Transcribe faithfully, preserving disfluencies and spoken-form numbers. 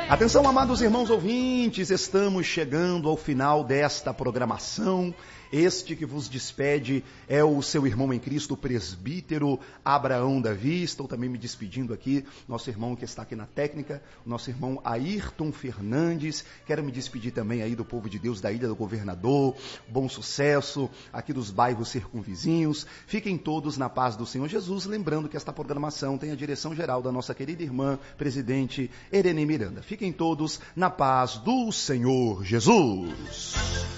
Atenção, amados irmãos ouvintes, estamos chegando ao final desta programação. Este que vos despede é o seu irmão em Cristo, o presbítero Abraão Davi. Estou também me despedindo aqui, nosso irmão que está aqui na técnica, o nosso irmão Ayrton Fernandes. Quero me despedir também aí do povo de Deus da Ilha do Governador, Bom Sucesso, aqui dos bairros circunvizinhos. Fiquem todos na paz do Senhor Jesus, lembrando que esta programação tem a direção geral da nossa querida irmã, presidente Erene Miranda. Fiquem todos na paz do Senhor Jesus.